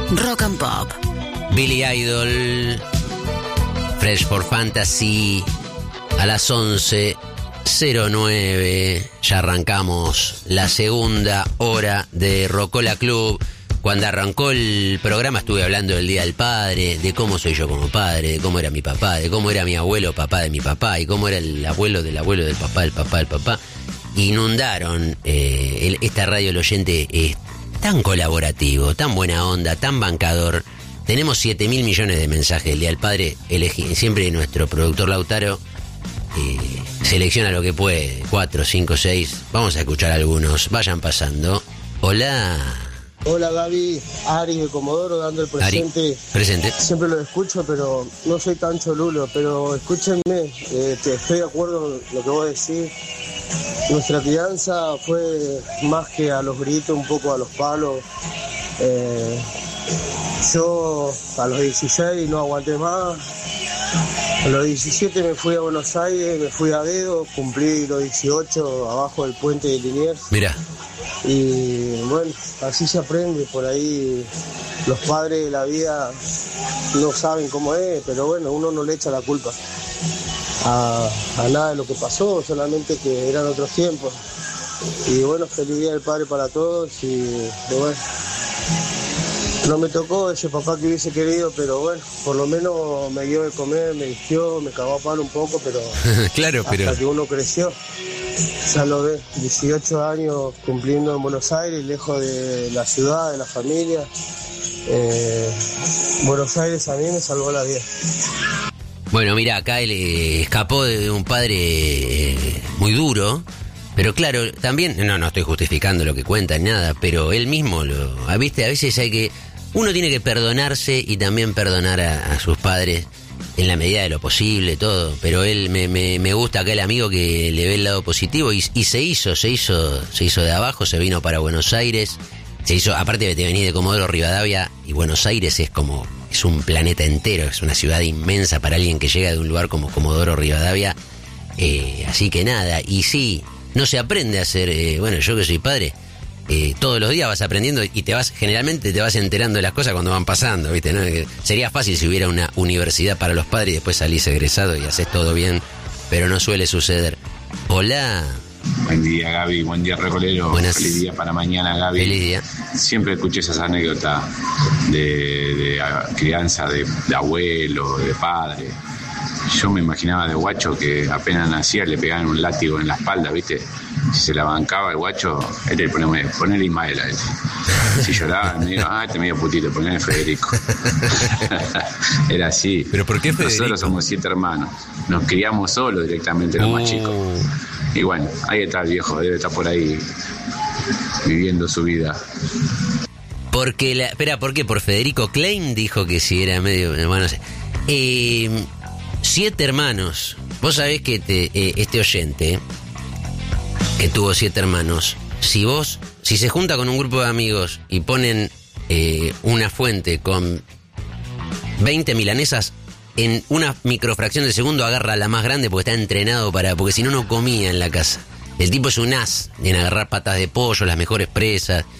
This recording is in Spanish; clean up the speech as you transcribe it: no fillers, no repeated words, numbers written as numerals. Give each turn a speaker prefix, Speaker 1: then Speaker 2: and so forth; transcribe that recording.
Speaker 1: Rock and Pop.
Speaker 2: Billy Idol, Fresh for Fantasy, a las 11:09. Ya arrancamos la segunda hora de Rocola Club. Cuando arrancó el programa estuve hablando del Día del Padre, de cómo soy yo como padre, de cómo era mi papá, de cómo era mi abuelo, papá de mi papá, y cómo era el abuelo del abuelo del papá, del papá del papá. Inundaron esta radio. El oyente es tan colaborativo, tan buena onda, tan bancador. Tenemos 7.000 millones de mensajes del Día del Padre. Siempre nuestro productor Lautaro selecciona lo que puede, 4, 5, 6. Vamos a escuchar algunos, vayan pasando. Hola.
Speaker 3: Hola Gaby, Ari de Comodoro dando el presente.
Speaker 2: Ari, presente.
Speaker 3: Siempre lo escucho, pero no soy tan cholulo, pero escúchenme, estoy de acuerdo en lo que vos decís. Nuestra crianza fue más que a los gritos, un poco a los palos. Yo a los 16 no aguanté más. A los 17 me fui a Buenos Aires, me fui a Dedo, cumplí los 18 abajo del puente de Liniers.
Speaker 2: Mirá.
Speaker 3: Y bueno, así se aprende. Por ahí los padres de la vida no saben cómo es, pero bueno, uno no le echa la culpa a nada de lo que pasó, solamente que eran otros tiempos. Y bueno, feliz Día del Padre para todos. Y bueno, no me tocó ese papá que hubiese querido, pero bueno, por lo menos me dio de comer, me vistió, me cagó a palo un poco, pero
Speaker 2: claro, pero
Speaker 3: hasta que uno creció. Ya lo ves, 18 años cumpliendo en Buenos Aires, lejos de la ciudad, de la familia. Buenos Aires a mí me salvó la vida.
Speaker 2: Bueno, mira, acá él escapó de un padre muy duro, pero claro, también, no estoy justificando lo que cuenta, nada, pero él mismo, ¿viste? A veces uno tiene que perdonarse y también perdonar a sus padres en la medida de lo posible, todo, pero él me gusta acá el amigo que le ve el lado positivo y se hizo de abajo, se vino para Buenos Aires, aparte de venir de Comodoro Rivadavia, y Buenos Aires es un planeta entero, es una ciudad inmensa para alguien que llega de un lugar como Comodoro Rivadavia, así que nada, y sí, no se aprende a hacer, bueno, yo que soy padre, todos los días vas aprendiendo y generalmente te vas enterando de las cosas cuando van pasando, ¿viste? ¿No? Sería fácil si hubiera una universidad para los padres y después salís egresado y haces todo bien, pero no suele suceder. Hola.
Speaker 4: Buen día, Gaby, buen día, Recolero.
Speaker 2: Buenas.
Speaker 4: Feliz día para mañana, Gaby.
Speaker 2: Feliz día.
Speaker 4: Siempre escuché esas anécdotas de crianza de abuelo, de padre. Yo me imaginaba de guacho que apenas nacía le pegaban un látigo en la espalda, ¿viste? Si se la bancaba el guacho, le ponele Ismael a él. Si lloraba, me diga, te medio putito, ponele Federico. Era así.
Speaker 2: ¿Pero por qué Federico?
Speaker 4: Nosotros somos 7 hermanos. Nos criamos solos directamente, los más chicos. Y bueno, ahí está el viejo, debe estar por ahí viviendo su vida.
Speaker 2: Porque espera, ¿por qué? Por Federico Klein dijo que si era medio, bueno, no sé. 7 hermanos. Vos sabés que este oyente que tuvo 7 hermanos, si se junta con un grupo de amigos y ponen una fuente con 20 milanesas, en una microfracción de segundo agarra la más grande porque está entrenado porque si no comía en la casa. El tipo es un as en agarrar patas de pollo, las mejores presas.